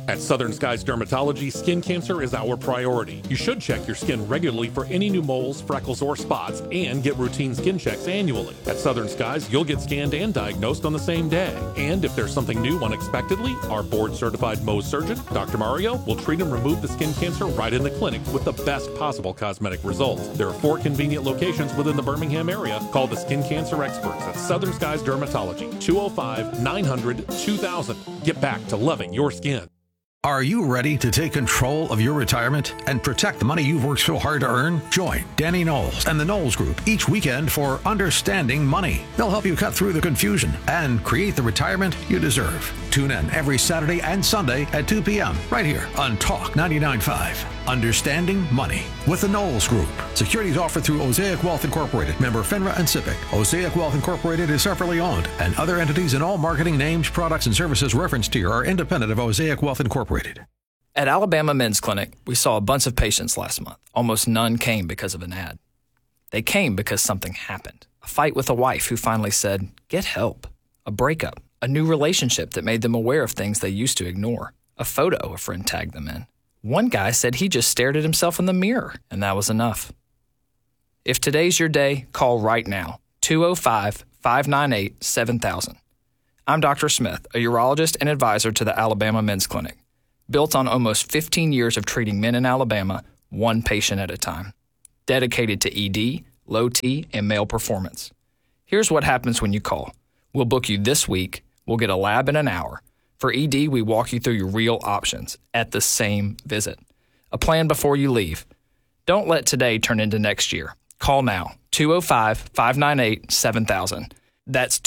At Southern Skies Dermatology, skin cancer is our priority. You should check your skin regularly for any new moles, freckles, or spots, and get routine skin checks annually. At Southern Skies, you'll get scanned and diagnosed on the same day. And if there's something new unexpectedly, our board-certified Mohs surgeon, Dr. Mario, will treat and remove the skin cancer right in the clinic with the best possible cosmetic results. There are 4 convenient locations within the Birmingham area. Call the skin cancer experts at Southern Skies Dermatology, 205-900-2000. Get back to loving your skin. Are you ready to take control of your retirement and protect the money you've worked so hard to earn? Join Danny Knowles and the Knowles Group each weekend for Understanding Money. They'll help you cut through the confusion and create the retirement you deserve. Tune in every Saturday and Sunday at 2 p.m. right here on Talk 99.5. Understanding Money with the Knowles Group. Securities offered through Osaic Wealth Incorporated, member FINRA and SIPC. Osaic Wealth Incorporated is separately owned, and other entities and all marketing names, products, and services referenced here are independent of Osaic Wealth Incorporated. At Alabama Men's Clinic, we saw a bunch of patients last month. Almost none came because of an ad. They came because something happened. A fight with a wife who finally said, "Get help." A breakup. A new relationship that made them aware of things they used to ignore. A photo a friend tagged them in. One guy said he just stared at himself in the mirror, and that was enough. If today's your day, call right now. 205-598-7000. I'm Dr. Smith, a urologist and advisor to the Alabama Men's Clinic. Built on almost 15 years of treating men in Alabama, one patient at a time. Dedicated to ED, low T, and male performance. Here's what happens when you call. We'll book you this week. We'll get a lab in an hour. For ED, we walk you through your real options at the same visit. A plan before you leave. Don't let today turn into next year. Call now, 205-598-7000. That's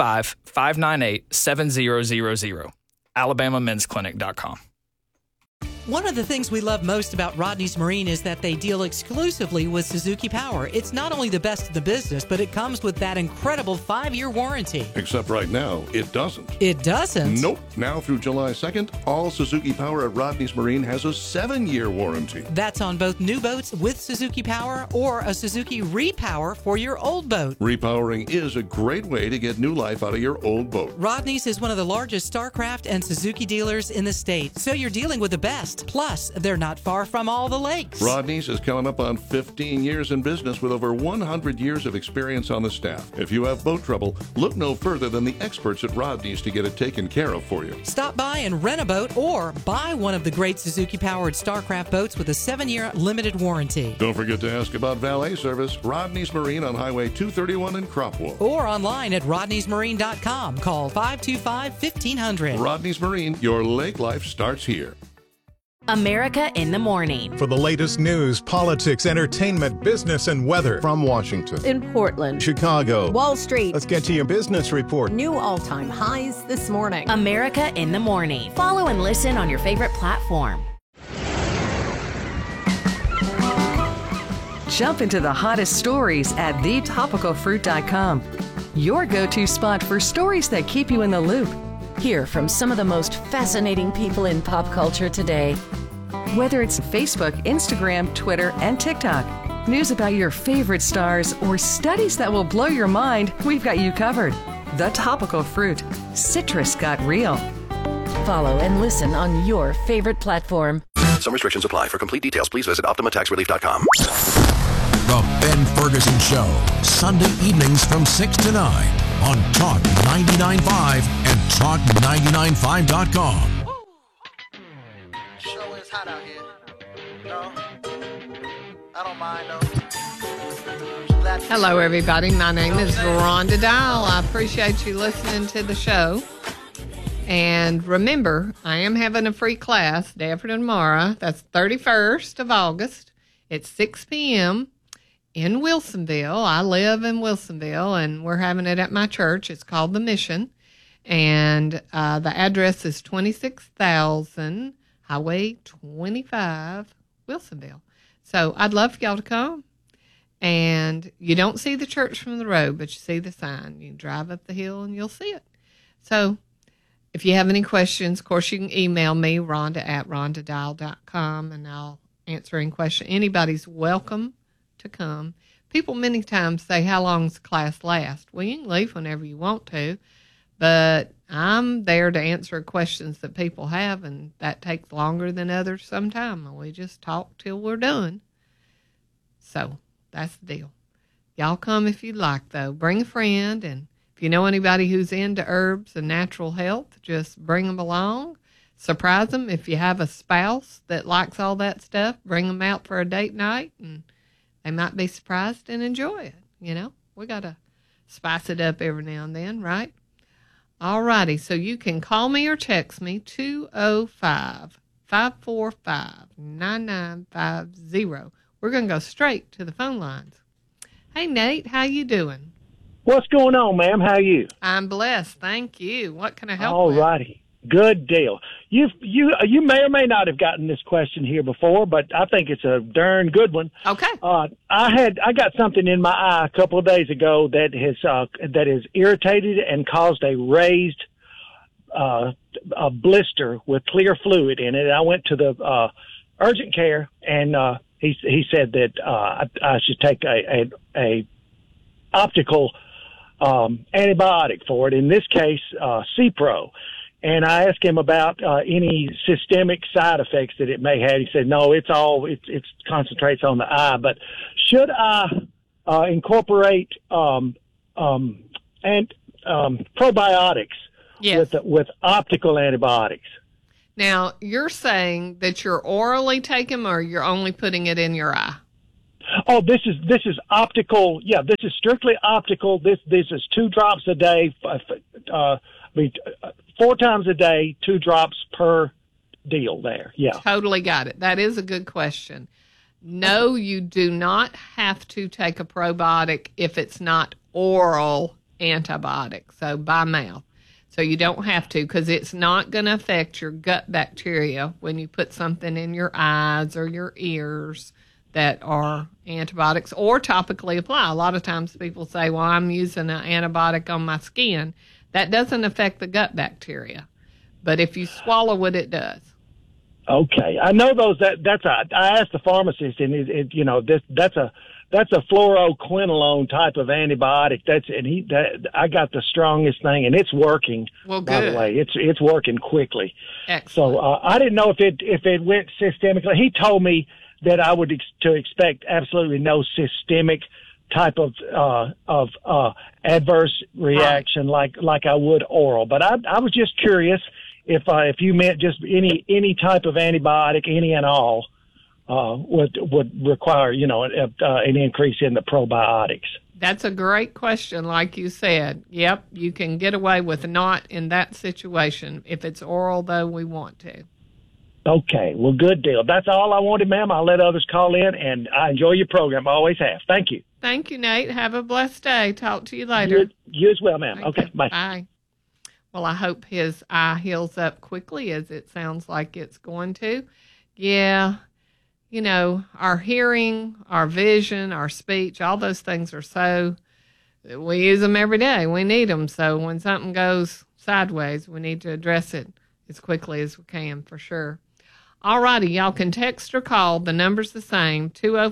205-598-7000. AlabamaMen'sClinic.com. One of the things we love most about Rodney's Marine is that they deal exclusively with Suzuki Power. It's not only the best in the business, but it comes with that incredible 5-year warranty. Except right now, it doesn't. It doesn't? Nope. Now through July 2nd, all Suzuki Power at Rodney's Marine has a 7-year warranty. That's on both new boats with Suzuki Power or a Suzuki Repower for your old boat. Repowering is a great way to get new life out of your old boat. Rodney's is one of the largest StarCraft and Suzuki dealers in the state, so you're dealing with the best. Plus, they're not far from all the lakes. Rodney's is coming up on 15 years in business with over 100 years of experience on the staff. If you have boat trouble, look no further than the experts at Rodney's to get it taken care of for you. Stop by and rent a boat or buy one of the great Suzuki-powered StarCraft boats with a 7-year limited warranty. Don't forget to ask about valet service. Rodney's Marine on Highway 231 in Cropwell. Or online at rodneysmarine.com. Call 525-1500. Rodney's Marine, your lake life starts here. America in the Morning. For the latest news, politics, entertainment, business, and weather. From Washington, in Portland, Chicago, Wall Street. Let's get to your business report. New all-time highs this morning. America in the Morning. Follow and listen on your favorite platform. Jump into the hottest stories at thetopicalfruit.com. Your go-to spot for stories that keep you in the loop. Hear from some of the most fascinating people in pop culture today. Whether it's Facebook, Instagram, Twitter, and TikTok, news about your favorite stars, or studies that will blow your mind, we've got you covered. The Topical Fruit. Citrus got real. Follow and listen on your favorite platform. Some restrictions apply. For complete details, please visit OptimaTaxRelief.com. The Ben Ferguson Show, Sunday evenings from 6 to 9 on Talk 99.5 and Talk995.com. Show is hot out here. No, I don't mind though. Hello, everybody. My name is Rhonda Dial. I appreciate you listening to the show. And remember, I am having a free class day after tomorrow. That's 31st of August at 6 p.m. in Wilsonville. I live in Wilsonville, and we're having it at my church. It's called The Mission. And the address is 26,000 Highway 25, Wilsonville. So I'd love for y'all to come. And you don't see the church from the road, but you see the sign. You drive up the hill, and you'll see it. So if you have any questions, of course, you can email me, Rhonda@rhondadial.com, and I'll answer any question. Anybody's welcome to come. People many times say, how long does the class last? Well, you can leave whenever you want to, but I'm there to answer questions that people have, and that takes longer than others sometimes. We just talk till we're done. So that's the deal. Y'all come if you'd like, though. Bring a friend, and if you know anybody who's into herbs and natural health, just bring them along. Surprise them. If you have a spouse that likes all that stuff, bring them out for a date night, and they might be surprised and enjoy it. You know, we got to spice it up every now and then, right? All righty, so you can call me or text me, 205-545-9950. We're going to go straight to the phone lines. Hey, Nate, how you doing? What's going on, ma'am? How are you? I'm blessed, thank you. What can I help All with? righty. Good deal. You may or may not have gotten this question here before, but I think it's a darn good one. Okay. I got something in my eye a couple of days ago that has irritated and caused a raised a blister with clear fluid in it. I went to the urgent care, and he said that I should take a optical antibiotic for it. In this case, Cipro. And I asked him about any systemic side effects that it may have. He said, no, it concentrates on the eye. But should I incorporate probiotics with optical antibiotics? Now, you're saying that you're orally taking them, or you're only putting it in your eye? Oh, this is optical. Yeah, this is strictly optical. This is 2 drops a day. 4 times a day, 2 drops per deal there. Yeah. Totally got it. That is a good question. No, you do not have to take a probiotic if it's not oral antibiotic, so by mouth. So you don't have to, because it's not going to affect your gut bacteria when you put something in your eyes or your ears that are antibiotics or topically apply. A lot of times people say, well, I'm using an antibiotic on my skin. That doesn't affect the gut bacteria, but if you swallow it, it does. Okay, I know those. I asked the pharmacist, and that's a fluoroquinolone type of antibiotic. I got the strongest thing, and it's working. Well, good. By the way, it's working quickly. Excellent. So I didn't know if it went systemically. He told me that I would expect absolutely no systemic type of adverse reaction like I would oral. But I was just curious if you meant just any type of antibiotic, any and all, would require an increase in the probiotics. That's a great question, like you said. Yep, you can get away with not in that situation. If it's oral, though, we want to. Okay, well, good deal. That's all I wanted, ma'am. I'll let others call in, and I enjoy your program. I always have. Thank you. Thank you, Nate. Have a blessed day. Talk to you later. You as well, ma'am. Okay, bye. Bye. Well, I hope his eye heals up quickly, as it sounds like it's going to. Yeah, our hearing, our vision, our speech, all those things are we use them every day. We need them. So when something goes sideways, we need to address it as quickly as we can, for sure. All righty, y'all can text or call. The number's the same,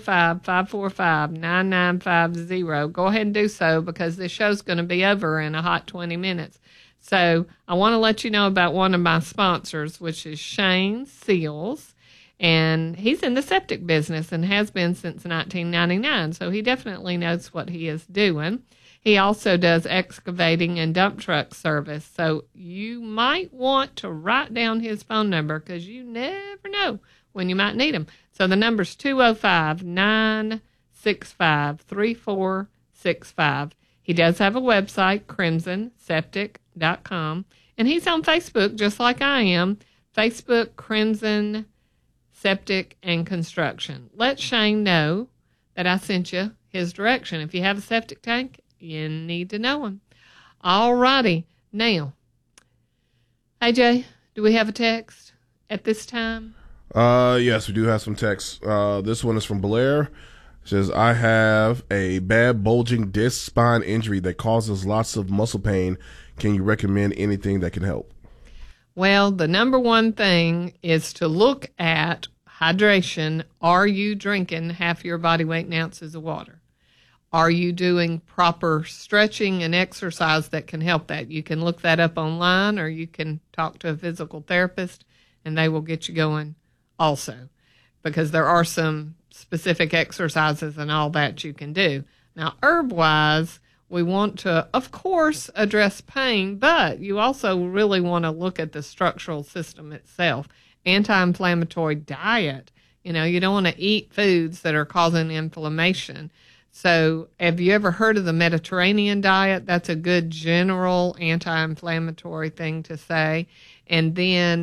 205-545-9950. Go ahead and do so, because this show's going to be over in a hot 20 minutes. So I want to let you know about one of my sponsors, which is Shane Seals. And he's in the septic business and has been since 1999, so he definitely knows what he is doing. He also does excavating and dump truck service, so you might want to write down his phone number, because you never know when you might need him. So the number's 205-965-3465. He does have a website, crimsonseptic.com, and he's on Facebook just like I am, Facebook Crimson Septic and Construction. Let Shane know that I sent you his direction. If you have a septic tank, you need to know him. All righty. Now, AJ, do we have a text at this time? Yes, we do have some texts. This one is from Blair. It says, I have a bad bulging disc spine injury that causes lots of muscle pain. Can you recommend anything that can help? Well, the number one thing is to look at hydration. Are you drinking half your body weight in ounces of water? Are you doing proper stretching and exercise that can help that? You can look that up online, or you can talk to a physical therapist, and they will get you going also, because there are some specific exercises and all that you can do. Now, herb-wise, we want to, of course, address pain, but you also really want to look at the structural system itself. Anti-inflammatory diet. You don't want to eat foods that are causing inflammation. So have you ever heard of the Mediterranean diet? That's a good general anti-inflammatory thing to say. And then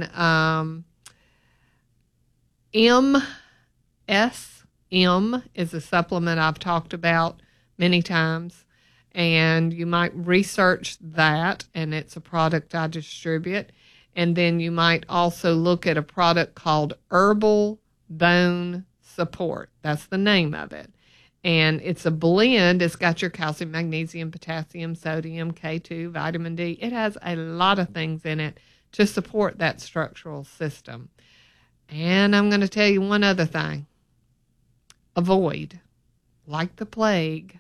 MSM is a supplement I've talked about many times. And you might research that, and it's a product I distribute. And then you might also look at a product called Herbal Bone Support. That's the name of it. And it's a blend. It's got your calcium, magnesium, potassium, sodium, K2, vitamin D. It has a lot of things in it to support that structural system. And I'm going to tell you one other thing. Avoid, like the plague,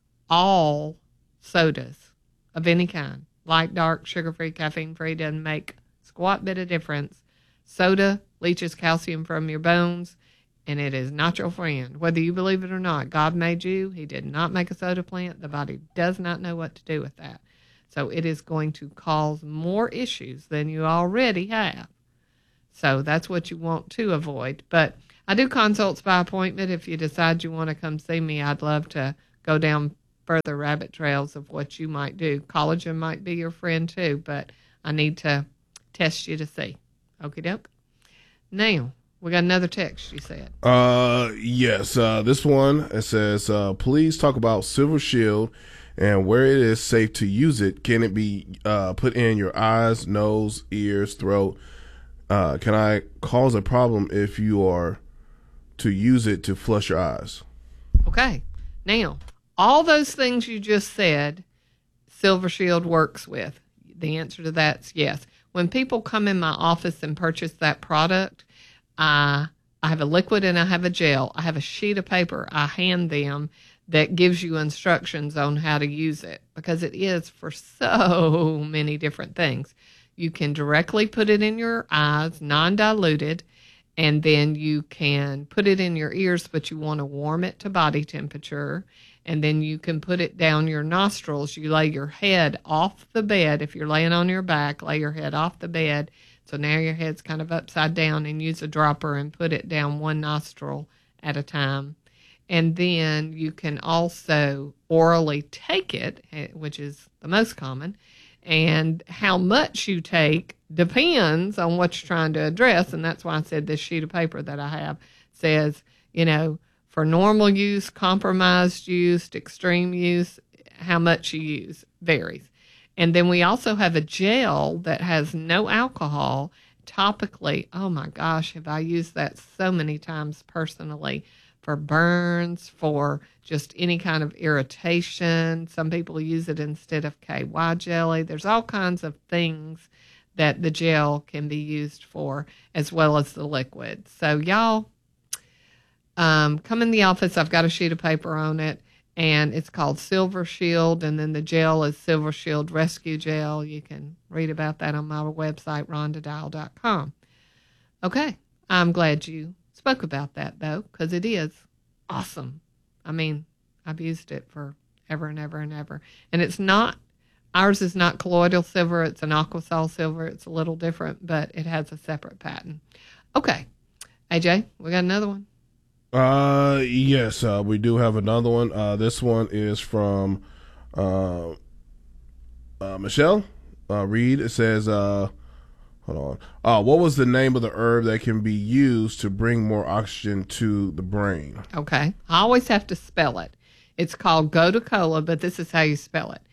all sodas of any kind. Light, dark, sugar-free, caffeine-free, doesn't make squat bit of difference. Soda leaches calcium from your bones, and it is not your friend. Whether you believe it or not, God made you. He did not make a soda plant. The body does not know what to do with that. So it is going to cause more issues than you already have. So that's what you want to avoid. But I do consults by appointment. If you decide you want to come see me, I'd love to go down further rabbit trails of what you might do. Collagen might be your friend too, but I need to test you to see. Okie doke. Now, we got another text, you said. Yes. This one, it says, please talk about Silver Shield and where it is safe to use it. Can it be put in your eyes, nose, ears, throat? Can I cause a problem if you are to use it to flush your eyes? Okay. Now, all those things you just said, Silver Shield works with. The answer to that's yes. When people come in my office and purchase that product, I have a liquid and I have a gel. I have a sheet of paper I hand them that gives you instructions on how to use it, because it is for so many different things. You can directly put it in your eyes, non-diluted, and then you can put it in your ears, but you want to warm it to body temperature. And then you can put it down your nostrils. You lay your head off the bed. If you're laying on your back, lay your head off the bed. So now your head's kind of upside down, and use a dropper and put it down one nostril at a time. And then you can also orally take it, which is the most common. And how much you take depends on what you're trying to address. And that's why I said this sheet of paper that I have says, for normal use, compromised use, extreme use, how much you use varies. And then we also have a gel that has no alcohol topically. Oh my gosh, have I used that so many times personally for burns, for just any kind of irritation. Some people use it instead of KY jelly. There's all kinds of things that the gel can be used for, as well as the liquid. So y'all, come in the office. I've got a sheet of paper on it, and it's called Silver Shield, and then the gel is Silver Shield Rescue Gel. You can read about that on my website, rondadial.com. Okay, I'm glad you spoke about that, though, because it is awesome. I mean, I've used it for ever and ever and ever. And it's not, ours is not colloidal silver. It's an Aquasol silver. It's a little different, but it has a separate patent. Okay, AJ, we got another one. Yes, we do have another one. This one is from Michelle Reed. It says, hold on. What was the name of the herb that can be used to bring more oxygen to the brain? Okay. I always have to spell it. It's called Gotu-Kola, but this is how you spell it.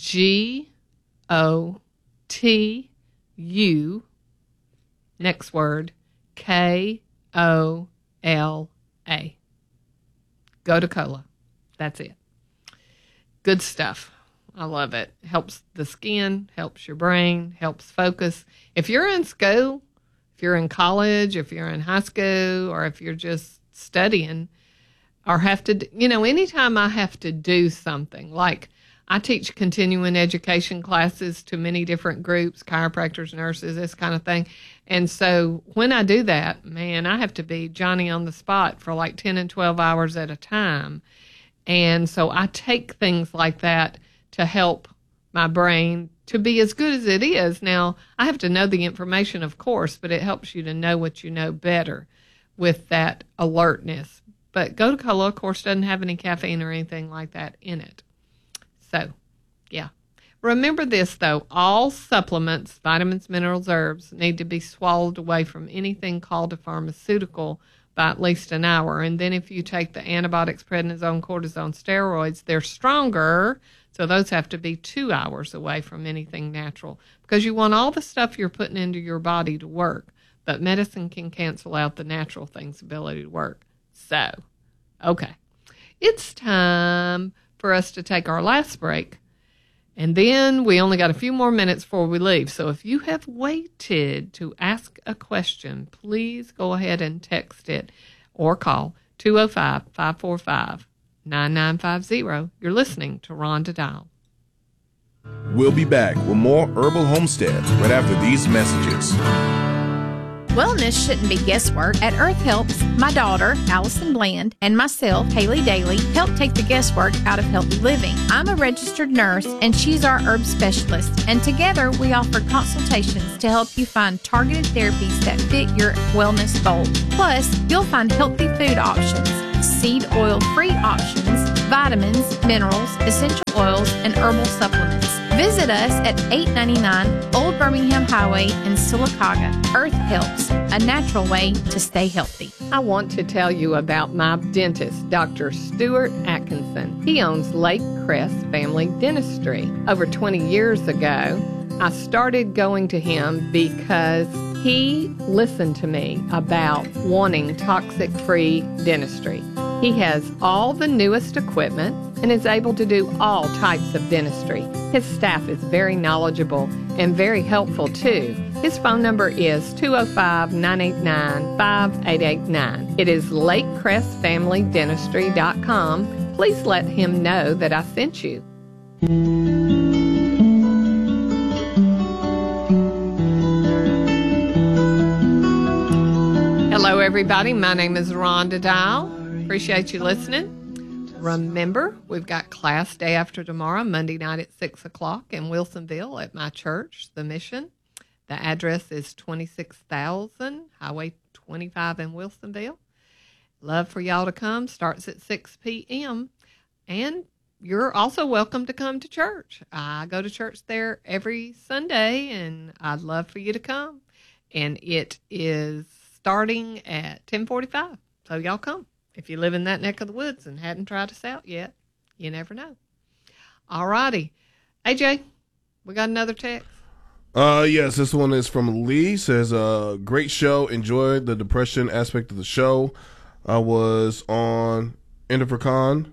G-O-T-U, next word, K-O-L-A. Gotu-Kola. That's it. Good stuff. I love it. Helps the skin, helps your brain, helps focus. If you're in school, if you're in college, if you're in high school, or if you're just studying, or have to, anytime I have to do something, like I teach continuing education classes to many different groups, chiropractors, nurses, this kind of thing. And so when I do that, man, I have to be Johnny on the spot for like 10 and 12 hours at a time. And so I take things like that to help my brain to be as good as it is. Now, I have to know the information, of course, but it helps you to know what you know better with that alertness. But Gotu Kola, of course, doesn't have any caffeine or anything like that in it. So, yeah. Remember this, though. All supplements, vitamins, minerals, herbs, need to be swallowed away from anything called a pharmaceutical by at least an hour. And then if you take the antibiotics, prednisone, cortisone, steroids, they're stronger. So those have to be 2 hours away from anything natural, because you want all the stuff you're putting into your body to work. But medicine can cancel out the natural thing's ability to work. So, okay. It's time for us to take our last break. And then we only got a few more minutes before we leave. So if you have waited to ask a question, please go ahead and text it or call 205-545-9950. You're listening to Rhonda Dial. We'll be back with more Herbal Homestead right after these messages. Wellness shouldn't be guesswork. At Earth Helps, my daughter, Allison Bland, and myself, Haley Daly, help take the guesswork out of healthy living. I'm a registered nurse, and she's our herb specialist. And together, we offer consultations to help you find targeted therapies that fit your wellness goals. Plus, you'll find healthy food options, seed oil-free options, vitamins, minerals, essential oils, and herbal supplements. Visit us at 899 Old Birmingham Highway in Sylacauga. Earth Helps, a natural way to stay healthy. I want to tell you about my dentist, Dr. Stuart Atkinson. He owns Lake Crest Family Dentistry. Over 20 years ago, I started going to him because he listened to me about wanting toxic-free dentistry. He has all the newest equipment and is able to do all types of dentistry. His staff is very knowledgeable and very helpful, too. His phone number is 205-989-5889. It is lakecrestfamilydentistry.com. Please let him know that I sent you. Hello, everybody. My name is Rhonda Dial. Appreciate you listening. Remember, we've got class day after tomorrow, Monday night at 6 o'clock in Wilsonville at my church, The Mission. The address is 26,000 Highway 25 in Wilsonville. Love for y'all to come. Starts at 6 p.m. And you're also welcome to come to church. I go to church there every Sunday, and I'd love for you to come. And it is starting at 10:45, so y'all come. If you live in that neck of the woods and hadn't tried us out yet, you never know. All righty. AJ, we got another text? Yes, this one is from Lee. Says, great show. Enjoyed the depression aspect of the show. I was on interferon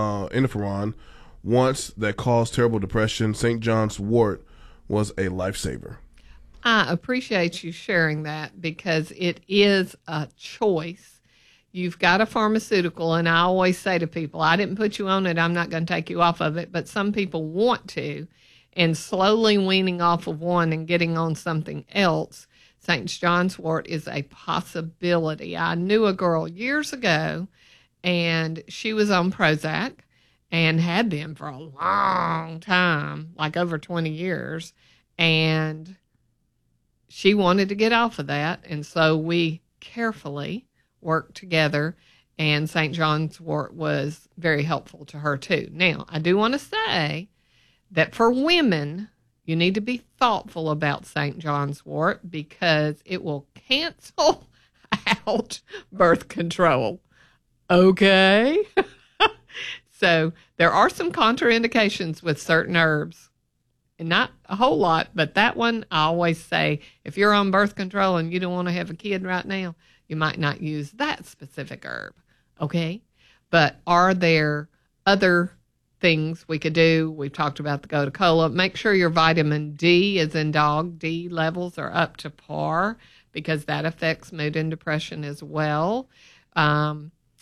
once that caused terrible depression. St. John's wort was a lifesaver. I appreciate you sharing that because it is a choice. You've got a pharmaceutical, and I always say to people, I didn't put you on it, I'm not going to take you off of it, but some people want to, and slowly weaning off of one and getting on something else, St. John's wort is a possibility. I knew a girl years ago, and she was on Prozac and had been for a long time, like over 20 years, and she wanted to get off of that, and so we carefully worked together, and St. John's wort was very helpful to her too. Now, I do want to say that for women, you need to be thoughtful about St. John's wort because it will cancel out birth control. Okay? So there are some contraindications with certain herbs. And not a whole lot, but that one, I always say, if you're on birth control and you don't want to have a kid right now, you might not use that specific herb, okay? But are there other things we could do? We've talked about the Gotu Kola. Make sure your vitamin D, as in dog, D levels are up to par because that affects mood and depression as well.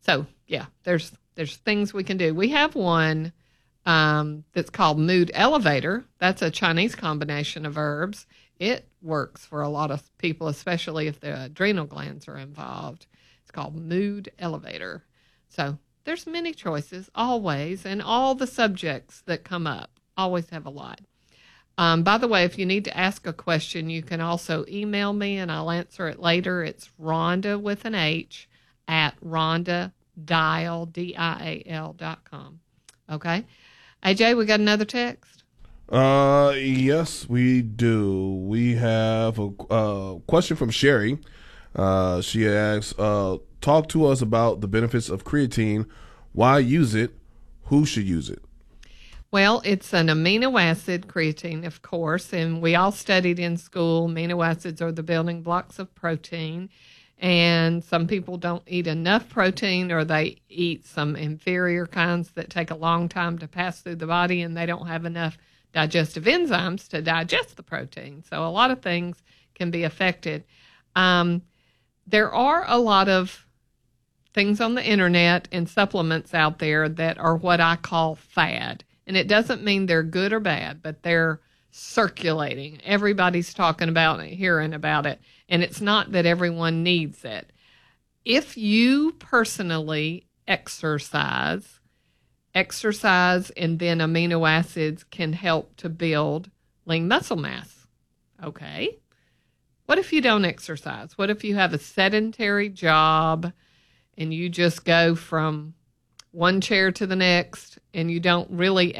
So, yeah, there's things we can do. We have one that's called Mood Elevator. That's a Chinese combination of herbs. It works for a lot of people, especially if the adrenal glands are involved. It's called Mood Elevator. So there's many choices, always, and all the subjects that come up always have a lot. By the way, if you need to ask a question, you can also email me, and I'll answer it later. It's Rhonda with an H at RhondaDial, DIAL.com. Okay? AJ, we got another text? Yes, we do. We have a question from Sherry. She asks, talk to us about the benefits of creatine. Why use it? Who should use it? Well, it's an amino acid, creatine, of course, and we all studied in school amino acids are the building blocks of protein, and some people don't eat enough protein, or they eat some inferior kinds that take a long time to pass through the body, and they don't have enough digestive enzymes to digest the protein. So a lot of things can be affected. There are a lot of things on the internet and supplements out there that are what I call fad. And it doesn't mean they're good or bad, but they're circulating. Everybody's talking about it, hearing about it. And it's not that everyone needs it. If you personally exercise and then amino acids can help to build lean muscle mass. Okay. What if you don't exercise? What if you have a sedentary job and you just go from one chair to the next and you don't really